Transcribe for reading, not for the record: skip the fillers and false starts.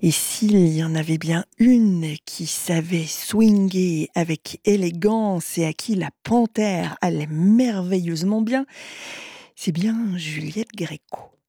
Et s'il y en avait bien une qui savait swinguer avec élégance et à qui la panthère allait merveilleusement bien, c'est bien Juliette Gréco.